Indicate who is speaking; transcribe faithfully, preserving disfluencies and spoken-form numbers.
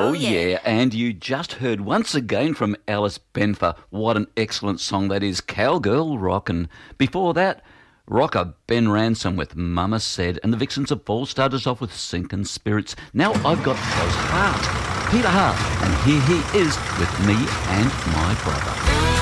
Speaker 1: Oh, yeah. And you just heard once again from Alice Benfer. What an excellent song that is, Cowgirl Rockin'. Before that, rocker Ben Ransom with Mama Said. And the Vixens of Fall started us off with Sinkin' Spirits. Now I've got Close Heart, Peter Hart. And here he is with Me and My Brother.